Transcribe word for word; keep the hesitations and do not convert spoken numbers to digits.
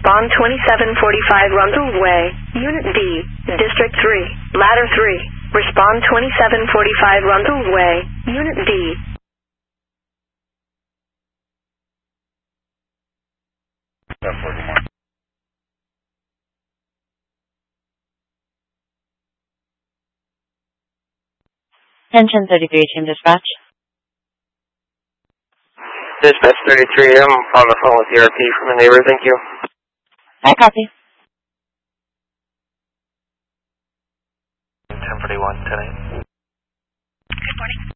Respond twenty-seven forty-five Rundle Way, Unit D, District three, Ladder three. Respond twenty-seven forty-five Rundle Way, Unit D. Attention thirty-three H M Dispatch. Dispatch thirty-three, I'm on the phone with the R P from the neighbor, thank you. I copy. ten forty-one, ten eight. Good morning.